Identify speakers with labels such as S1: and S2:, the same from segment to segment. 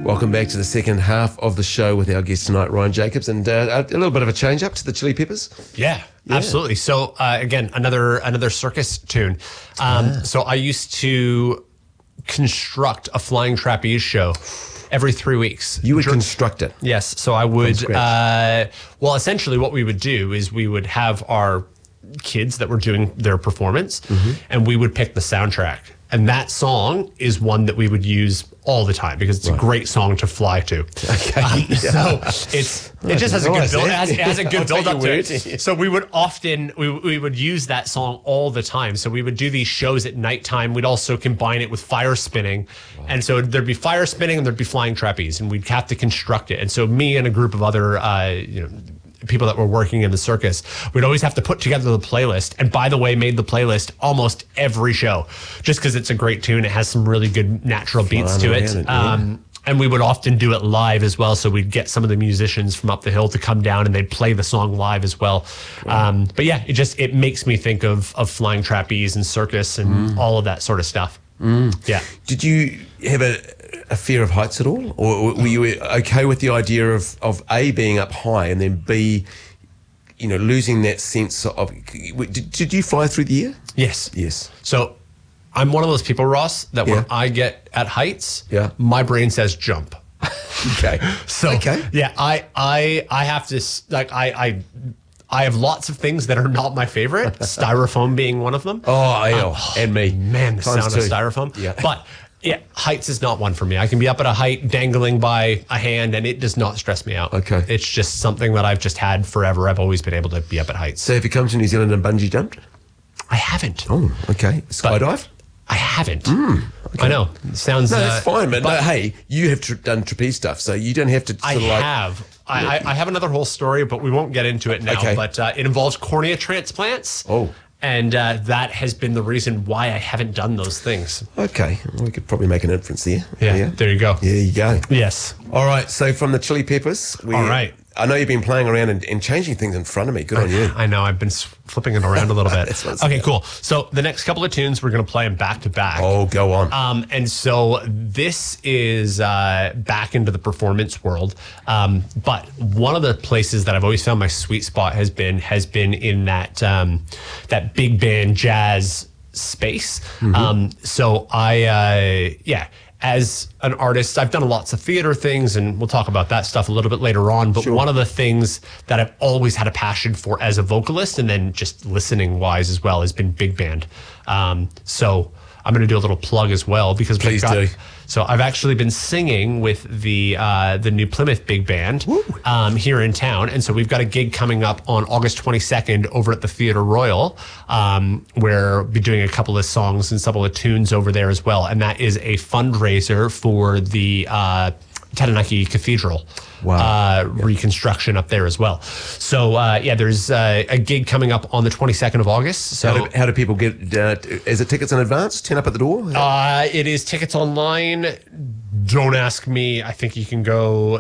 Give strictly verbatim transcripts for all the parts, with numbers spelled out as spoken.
S1: Welcome back to the second half of the show with our guest tonight, Ryan Jacobs, and uh, a little bit of a change up to the Chili Peppers.
S2: Yeah, yeah. Absolutely. So uh, again, another another circus tune. Um, ah. So I used to construct a flying trapeze show every three weeks.
S1: You would Dr- construct it?
S2: Yes. So I would. Uh, well, essentially, what we would do is we would have our kids that were doing their performance, mm-hmm. and we would pick the soundtrack. And that song is one that we would use all the time because it's right. a great song to fly to. Okay. Um, yeah. So it's it just has a good build. It has, it has a good build up to it. So we would often we we would use that song all the time. So we would do these shows at nighttime. We'd also combine it with fire spinning, wow. and so there'd be fire spinning and there'd be flying trapeze, and we'd have to construct it. And so me and a group of other uh, you know. people that were working in the circus, we'd always have to put together the playlist. And by the way, made the playlist almost every show, just because it's a great tune. It has some really good natural beats to it. it um, and we would often do it live as well. So we'd get some of the musicians from up the hill to come down and they'd play the song live as well. Wow. Um, but yeah, it just, it makes me think of, of flying trapeze and circus and mm. all of that sort of stuff.
S1: Mm.
S2: Yeah.
S1: Did you have a, a fear of heights at all? Or were you okay with the idea of, of A, being up high, and then B, you know, losing that sense of... Did, did you fly through the air?
S2: Yes.
S1: Yes.
S2: So I'm one of those people, Ross, that
S1: yeah.
S2: when I get at heights,
S1: yeah.
S2: my brain says jump.
S1: Okay.
S2: So,
S1: okay.
S2: yeah, I, I, I have to... Like, I... I I have lots of things that are not my favorite, styrofoam being one of them.
S1: Oh, I know. Um, and me.
S2: Man, the
S1: Times
S2: sound
S1: two.
S2: of styrofoam.
S1: Yeah.
S2: But yeah, heights is not one for me. I can be up at a height dangling by a hand and it does not stress me out.
S1: Okay.
S2: It's just something that I've just had forever. I've always been able to be up at heights.
S1: So have you come to New Zealand and bungee jumped?
S2: I haven't.
S1: Oh, okay. Skydive?
S2: I haven't.
S1: Mm, okay.
S2: I know. It sounds...
S1: No, that's
S2: uh,
S1: fine, but, but no, hey, you have tra- done trapeze stuff, so you don't have to sort
S2: I
S1: of like...
S2: have. I, I have another whole story, but we won't get into it now.
S1: Okay.
S2: But uh, it involves cornea transplants.
S1: Oh.
S2: And uh, that has been the reason why I haven't done those things.
S1: Okay. Well, we could probably make an inference there.
S2: Yeah, yeah. There you go.
S1: There you go.
S2: Yes.
S1: All right. So from the Chili Peppers... We,
S2: All right.
S1: I know you've been playing around and, and changing things in front of me. Good on you.
S2: I know. I've been flipping it around a little bit.
S1: Okay,
S2: about. Cool. So the next couple of tunes, we're going to play them back to back.
S1: Oh, go on.
S2: Um, and so this is uh, back into the performance world. Um, but one of the places that I've always found my sweet spot has been has been in that um, that big band jazz space. Mm-hmm. Um, so I, uh, yeah. As an artist, I've done lots of theater things, and we'll talk about that stuff a little bit later on. But
S1: sure.
S2: one of the things that I've always had a passion for as a vocalist, and then just listening wise as well, has been big band. Um, so I'm going to do a little plug as well because
S1: Please
S2: we've got,
S1: do.
S2: So I've actually been singing with the uh, the New Plymouth Big Band um, here in town, and so we've got a gig coming up on August twenty-second over at the Theatre Royal, um, where we'll be doing a couple of songs and a couple of tunes over there as well, and that is a fundraiser for the uh, Taranaki Cathedral.
S1: Wow.
S2: Uh, yeah. Reconstruction up there as well. So, uh, yeah, there's uh, a gig coming up on the twenty-second of August. So,
S1: how do, how do people get, uh, is it tickets in advance? ten up at the door?
S2: Uh, it is tickets online. Don't ask me. I think you can go...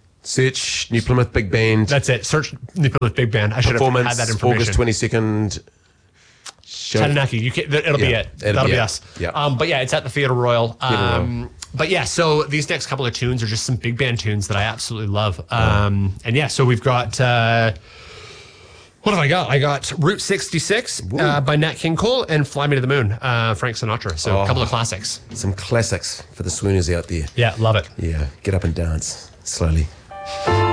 S1: Search New Plymouth Big Band.
S2: That's it. Search New Plymouth Big Band. I should have had that information.
S1: August twenty-second. Show.
S2: Taranaki. You can, it'll
S1: yeah,
S2: be it.
S1: That'll
S2: be,
S1: be
S2: us.
S1: Yeah.
S2: Um, but yeah, it's at the Theatre Royal.
S1: Theatre
S2: Um,
S1: Royal.
S2: But yeah, so these next couple of tunes are just some big band tunes that I absolutely love. Um, and yeah, so we've got, uh, what have I got? I got Route sixty-six uh, by Nat King Cole and Fly Me to the Moon, uh, Frank Sinatra. So
S1: oh,
S2: a couple of classics.
S1: Some classics for the swooners out there.
S2: Yeah, love it.
S1: Yeah, get up and dance slowly.